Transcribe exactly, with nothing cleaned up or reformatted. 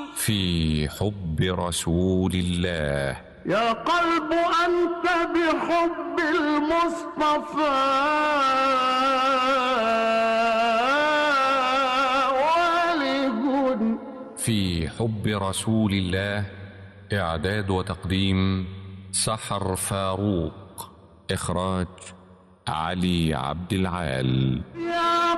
في حب رسول الله. يا قلب أنت بحب المصطفى والغ. في حب رسول الله. إعداد وتقديم سحر فاروق. إخراج علي عبد العال. يا